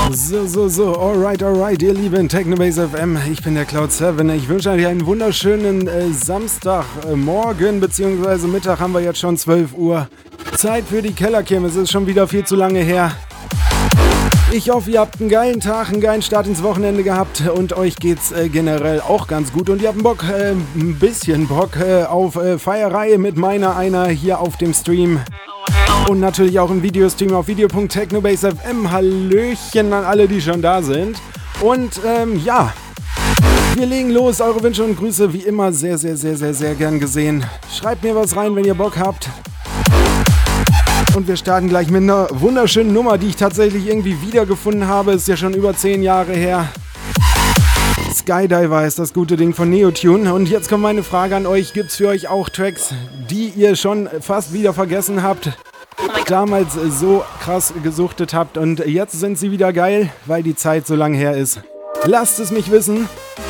Alright, ihr lieben Technobase FM, ich bin der Cloud7. Ich wünsche euch einen wunderschönen Samstagmorgen bzw. Mittag, haben wir jetzt schon 12 Uhr. Zeit für die Kellerkirmes, es ist schon wieder viel zu lange her. Ich hoffe, ihr habt einen geilen Tag, einen geilen Start ins Wochenende gehabt und euch geht's generell auch ganz gut. Und ihr habt ein bisschen Bock auf Feierei mit einer hier auf dem Stream. Und natürlich auch im Videostream auf video.technobase.fm. Hallöchen an alle, die schon da sind. Und wir legen los. Eure Wünsche und Grüße wie immer sehr gern gesehen. Schreibt mir was rein, wenn ihr Bock habt. Und wir starten gleich mit einer wunderschönen Nummer, die ich tatsächlich irgendwie wiedergefunden habe. Ist ja schon über 10 Jahre her. Skydiver ist das gute Ding von Neotune. Und jetzt kommt meine Frage an euch. Gibt's für euch auch Tracks, die ihr schon fast wieder vergessen habt? Damals so krass gesuchtet habt und jetzt sind sie wieder geil, weil die Zeit so lang her ist. Lasst es mich wissen.